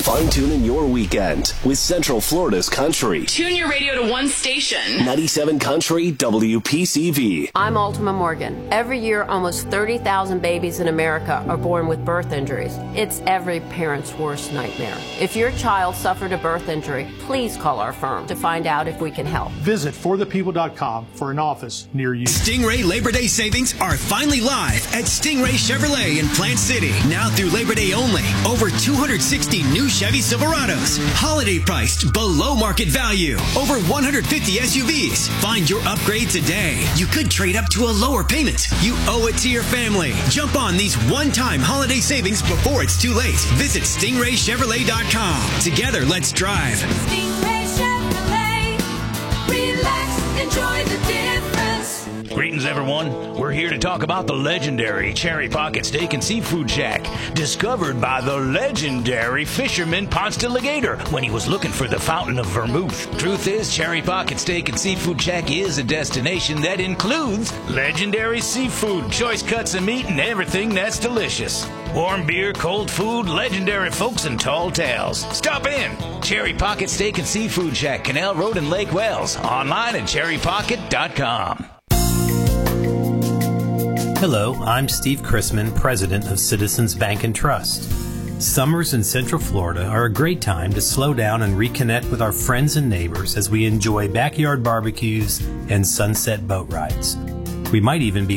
Fine-tuning your weekend with Central Florida's country. Tune your radio to one station. 97 Country WPCV. I'm Ultima Morgan. Every year, almost 30,000 babies in America are born with birth injuries. It's every parent's worst nightmare. If your child suffered a birth injury, please call our firm to find out if we can help. Visit forthepeople.com for an office near you. Stingray Labor Day savings are finally live at Stingray Chevrolet in Plant City. Now through Labor Day only. Over 260 new Chevy Silverados. Holiday priced below market value. Over 150 SUVs. Find your upgrade today. You could trade up to a lower payment. You owe it to your family. Jump on these one-time holiday savings before it's too late. Visit StingrayChevrolet.com. Together, let's drive. Stingray Chevrolet. Relax, enjoy the difference. Greetings, everyone. We're here to talk about the legendary Cherry Pocket Steak and Seafood Shack, discovered by the legendary fisherman Ponce de Legator when he was looking for the fountain of vermouth. Truth is, Cherry Pocket Steak and Seafood Shack is a destination that includes legendary seafood, choice cuts of meat, and everything that's delicious. Warm beer, cold food, legendary folks, and tall tales. Stop in. Cherry Pocket Steak and Seafood Shack, Canal Road in Lake Wells. Online at cherrypocket.com. Hello, I'm Steve Chrisman, president of Citizens Bank and Trust. Summers in Central Florida are a great time to slow down and reconnect with our friends and neighbors as we enjoy backyard barbecues and sunset boat rides. We might even be